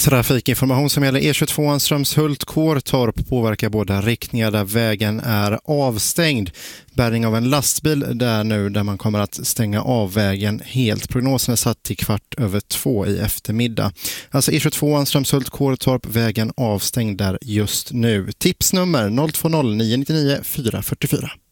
Trafikinformation som gäller E22 Strömshult-Kårtorp påverkar båda riktningar där vägen är avstängd. Bärgning av en lastbil där man kommer att stänga av vägen helt. Prognosen är satt till 2:15 i eftermiddag. Alltså E22 Strömshult-Kårtorp, vägen avstängd där just nu. Tipsnummer 020 999 444.